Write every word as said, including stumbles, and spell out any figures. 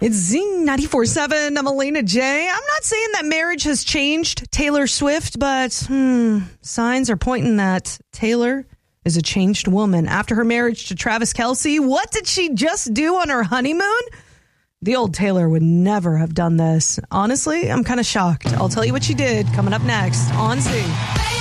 It's Zing ninety-four point seven. I'm Elena J. I'm not saying that marriage has changed Taylor Swift, but hmm, signs are pointing that Taylor is a changed woman. After her marriage to Travis Kelce, what did she just do on her honeymoon? The old Taylor would never have done this. Honestly, I'm kind of shocked. I'll tell you what she did coming up next on Zing.